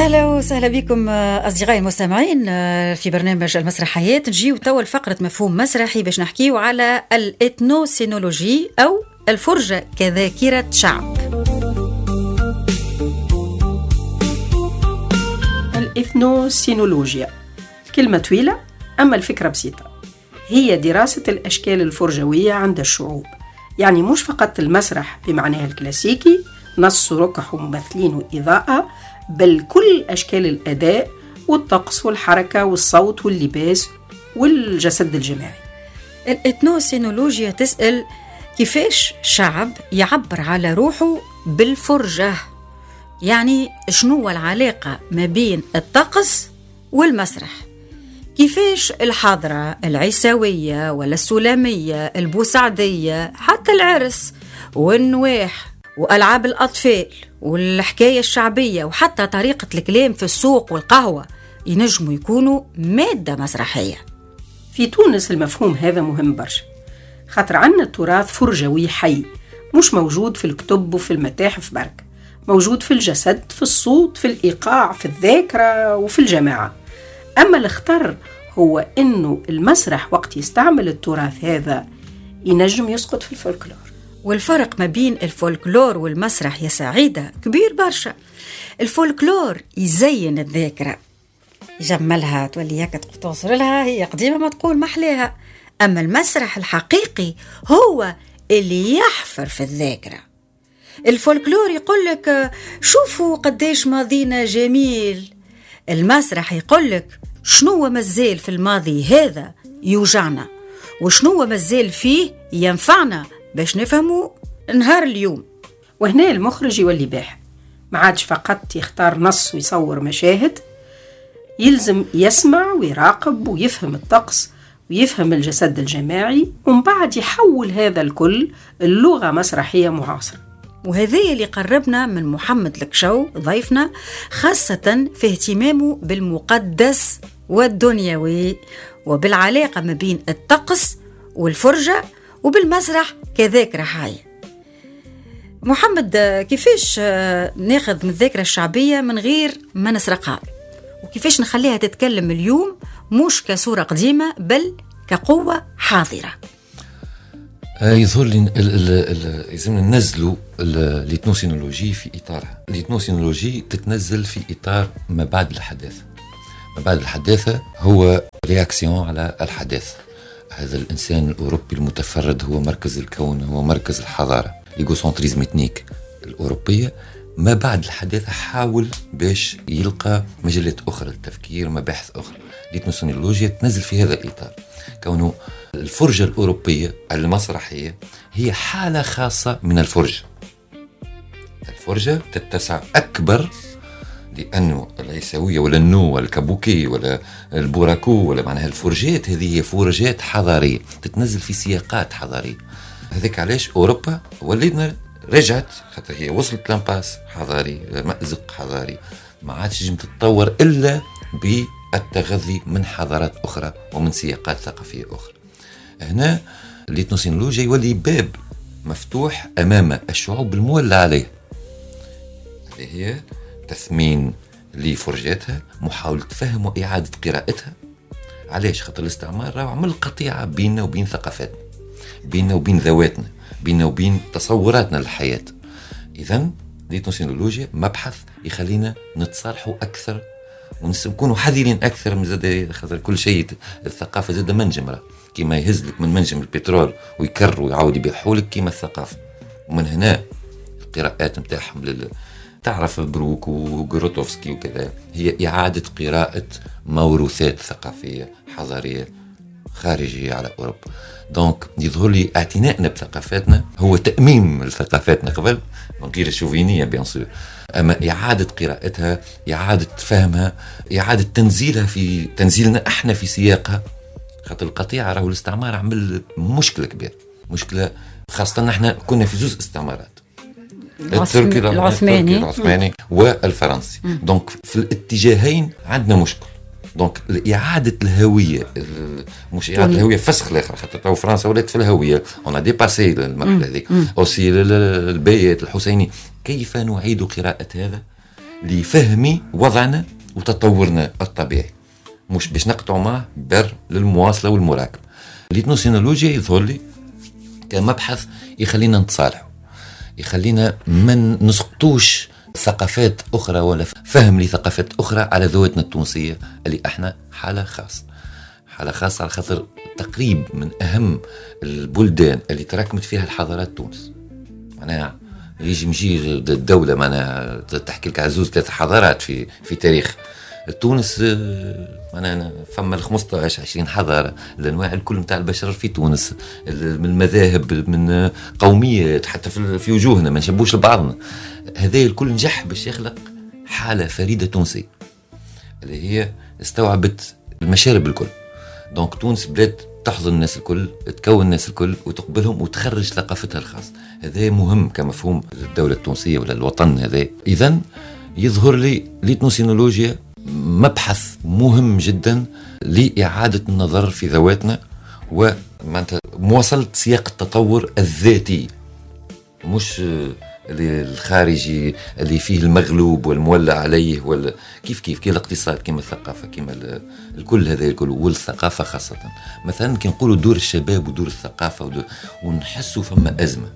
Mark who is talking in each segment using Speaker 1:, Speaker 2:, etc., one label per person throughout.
Speaker 1: أهلا وسهلا بكم أصدقائي المستمعين في برنامج المسرحيات. نجيو توا لفقرة مفهوم مسرحي باش نحكيو على الإثنوسينولوجي أو الفرجة كذاكرة شعب.
Speaker 2: الإثنوسينولوجيا كلمة طويلة أما الفكرة بسيطة، هي دراسة الأشكال الفرجوية عند الشعوب، يعني مش فقط المسرح بمعناه الكلاسيكي نص ركح وممثلين وإضاءة، بل كل أشكال الأداء والطقس والحركة والصوت واللباس والجسد الجماعي.
Speaker 1: الإثنوسينولوجيا تسأل كيفاش شعب يعبر على روحه بالفرجة، يعني شنو العلاقة ما بين الطقس والمسرح، كيفاش الحضرة العيسوية ولا السلامية البوسعدية حتى العرس والنواح وألعاب الأطفال والحكاية الشعبية وحتى طريقة الكلام في السوق والقهوة ينجموا يكونوا مادة مسرحية.
Speaker 2: في تونس المفهوم هذا مهم برشا، خاطر عنا التراث فرجوي حي مش موجود في الكتب وفي المتاحف برك، موجود في الجسد، في الصوت، في الإيقاع، في الذاكرة وفي الجماعة. أما الخطر هو إنه المسرح وقت يستعمل التراث هذا ينجم يسقط في الفولكلور.
Speaker 1: والفرق ما بين الفولكلور والمسرح يا سعيدة كبير برشا. الفولكلور يزين الذاكرة، يجملها، تولي هكا توصل لها هي قديمة ما تقول محلاها. أما المسرح الحقيقي هو اللي يحفر في الذاكرة. الفولكلور يقولك شوفوا قديش ماضينا جميل، المسرح يقولك شنو مازال في الماضي هذا يوجعنا وشنو مازال فيه ينفعنا باش نفهموا نهار اليوم.
Speaker 2: وهنا المخرج يولي باحث، ما عادش فقط يختار نص ويصور مشاهد، يلزم يسمع ويراقب ويفهم الطقس ويفهم الجسد الجماعي، ومن بعد يحول هذا الكل اللغة مسرحية معاصرة.
Speaker 1: وهذا اللي قربنا من محمد الكشو ضيفنا، خاصة في اهتمامه بالمقدس والدنيوي وبالعلاقة ما بين الطقس والفرجة وبالمسرح كذاكرة حية. محمد، كيفاش ناخذ من الذاكرة الشعبية من غير ما نسرقها، وكيفاش نخليها تتكلم اليوم مش كصورة قديمة بل كقوة حاضرة؟
Speaker 3: يظهر لي لازم ننزلوا الإثنوسينولوجي في إطارها. الإثنوسينولوجي تتنزل في إطار ما بعد الحداثة. ما بعد الحداثة هو رياكسيون على الحداثة. هذا الإنسان الأوروبي المتفرد هو مركز الكون، هو مركز الحضارة، ليغوسنتريزم إثنيك الأوروبية. ما بعد الحداثة حاول باش يلقى مجالات أخرى للتفكير، مباحث أخرى. الإثنوسينولوجيا تنزل في هذا الإطار، كونه الفرجة الأوروبية المسرحية هي حالة خاصة من الفرجة. الفرجة تتسع أكبر، لأنه العيسوية ولا النو ولا الكابوكي ولا البوراكو ولا معناها الفرجات هذه هي فرجات حضارية تتنزل في سياقات حضارية. هذاك علاش أوروبا ولينا رجعت، خاطر هي وصلت لامباس حضاري، مأزق حضاري، ما عادش تنجم تتطور إلا بالتغذي من حضارات أخرى ومن سياقات ثقافية أخرى. هنا الإثنوسينولوجيا يولي باب مفتوح أمام الشعوب المولى عليه، اللي هي تثمين لفرجاتها، محاولة فهم وإعادة قراءتها. علاش؟ خاطر الاستعمار راهو عمل قطيعة بيننا وبين ثقافاتنا، بيننا وبين ذواتنا، بيننا وبين تصوراتنا للحياة. إذن الإثنوسينولوجيا مبحث يخلينا نتصالحوا أكثر ونكونوا حذرين أكثر من زاد، خاطر كل شيء الثقافة زاد منجم، كيما يهزلك من منجم البترول ويكر ويعاود يبيحولك كيما الثقافة. ومن هنا القراءات متاعهم تعرف بروك وغروتوفسكي وكذا، هي إعادة قراءة موروثات ثقافية حضارية خارجية على أوروبا. دونك يظهر لي اعتنائنا بثقافاتنا هو تأميم ثقافاتنا قبل، من غير الشوفينية بيان سور، أما إعادة قراءتها، إعادة فهمها، إعادة تنزيلنا إحنا في سياقها. خاطر القطيعة راهو الاستعمار عمل مشكلة كبيرة، مشكلة خاصة نحن كنا في زوز استعمارات، التركي العثماني والفرنسي. دونك في الاتجاهين عندنا مشكل. دونك إعادة الهوية، مش إعادة الهوية فسخ الآخر، خاطر تو فرنسا ولات في الهوية، أنا ديباسي المرحلة هذيك. أوسي البيت الحسيني، كيف نعيد قراءة هذا لفهم وضعنا وتطورنا الطبيعي، مش باش نقطعوا معه بر للمواصلة والمراكمة. الإثنوسينولوجيا يظهر لي كمبحث يخلينا نتصالحوا، يخلينا ما نسقطوش ثقافات أخرى ولا فهم لثقافات أخرى على ذواتنا التونسية اللي احنا حالة خاصة على خاطر تقريب من أهم البلدان اللي تراكمت فيها الحضارات تونس. معناها يجي الدولة معناها تحكي لك عزوز 3 حضارات في تاريخ تونس. معناها فما 15-20 حضارة، الأنواع الكل متاع البشر في تونس، من المذاهب، من قوميات، حتى في وجوهنا ما نشبوش لبعضنا. هذا الكل نجح باش يخلق حالة فريدة تونسية اللي هي استوعبت المشارب الكل. دونك تونس بلاد تحضن الناس الكل، تكون الناس الكل وتقبلهم وتخرج ثقافتها الخاصة. هذا مهم كمفهوم الدولة التونسية ولا الوطن هذا. إذن يظهر لي الإثنوسينولوجيا مبحث مهم جدا لإعادة النظر في ذواتنا ومواصلة سياق التطور الذاتي، مش الخارجي اللي فيه المغلوب والمولى عليه كيف الاقتصاد كما الثقافة كما الكل هذا الكل، والثقافة خاصة. مثلا كي نقولوا دور الشباب ودور الثقافة ونحسوا فما أزمة.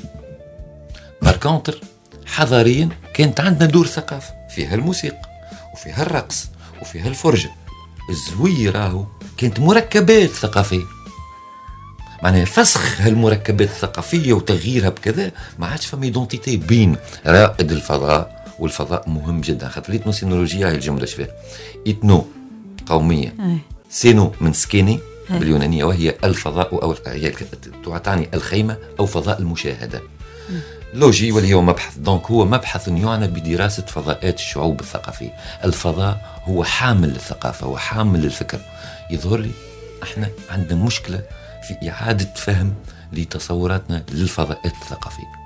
Speaker 3: باركونتر حضاريا كانت عندنا دور ثقافة فيها الموسيقى وفيها الرقص وفيها الفرجة. الزوي راهو كانت مركبات ثقافية، معناها فسخ هالمركبات الثقافية وتغييرها بكذا ما عادش فما ايدونتيتي بين رائد الفضاء. والفضاء مهم جدا خاطر الإثنوسينولوجيا هي الجملة شفاها إثنو قومية، سينو من سكيني باليونانية وهي الفضاء، أو هي تعني الخيمة أو فضاء المشاهدة. لوجي واللي هو مبحث، دونك هو مبحث يعنى بدراسة فضاءات الشعوب الثقافية. الفضاء هو حامل للثقافة وحامل للفكر. يظهر لي احنا عندنا مشكلة في إعادة فهم لتصوراتنا للفضاءات الثقافية.